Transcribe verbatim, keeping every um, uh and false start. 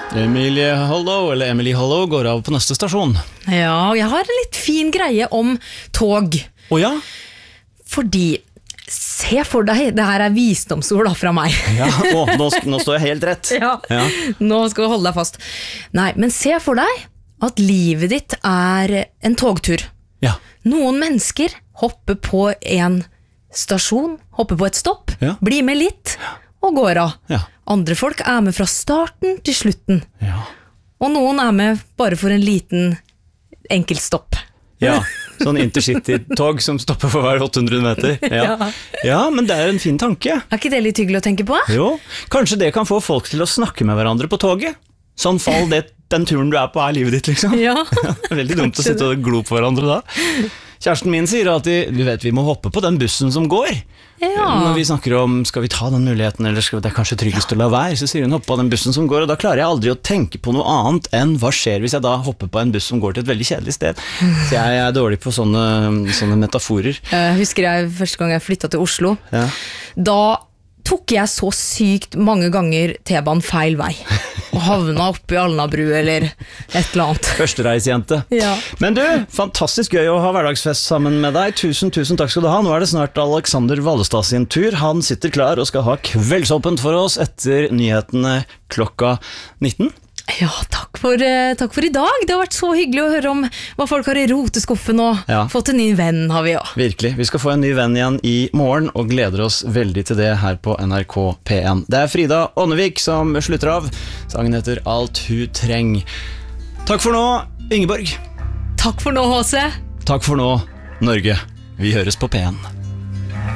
Emilie Hollow, eller Emily Hollow, går av på neste stasjon. Ja, jeg har en litt fin greie om tog. Å ja? Fordi, se for deg, det her er visdomsord da fra meg. Ja, å, nå, nå står jeg helt rett. Ja, Ja. nå skal du holde deg fast. Nei, men se for deg at livet ditt er en togtur. Ja. Noen mennesker hopper på en stasjon, hopper på et stopp, Ja. blir med litt og går av. Ja. Andre folk er med fra starten til slutten. Ja. Og noen er med bare for en liten enkeltstopp. Ja, sånn intercity-tog som stopper for hver åtte hundre meter. Ja. Ja, men det er en fin tanke. Er ikke det litt hyggelig å tenke på? Jo, kanskje det kan få folk til å snakke med hverandre på toget. Sånn fall det, den turen du er på er livet ditt, liksom. Ja. Det er veldig dumt å sitte og glo på hverandre da. Kjæresten min sier alltid, du vet, vi må hoppe på den bussen som går. Ja. Når vi snakker om, skal vi ta den muligheten, eller skal det er kanskje tryggest å la være, så sier hun hoppe på den bussen som går, og da klarer jeg aldri å tenke på noe annet enn hva skjer hvis jeg da hopper på en buss som går til et veldig kjedelig sted. Så jeg er dårlig på sånne, sånne metaforer. Jeg husker jeg første gang jeg flyttet til Oslo. Ja. Da tok jeg så sykt mange ganger T-banen feil vei. Og havna oppe i Alnabru eller et eller annet. Førstereisjente. Ja. Men du, fantastisk gøy å ha hverdagsfest sammen med deg. Tusen, tusen takk skal du ha. Nå er det snart Alexander Vallestad sin tur. Han sitter klar og skal ha kveldsåpent for oss etter nyhetene klokka nitten. Ja, takk for, eh, takk for i dag. Det har vært så hyggelig å høre om hva folk har i roteskuffen, og Ja. fått en ny venn har vi også. Virkelig. Vi skal få en ny venn igjen i morgen, og gleder oss veldig til det her på N R K P en. Det er Frida Ånnevik som slutter av. Sangen heter Alt hun treng. Takk for nå, Ingeborg. Takk for nå, H C. Takk for nå, Norge. Vi høres på P en.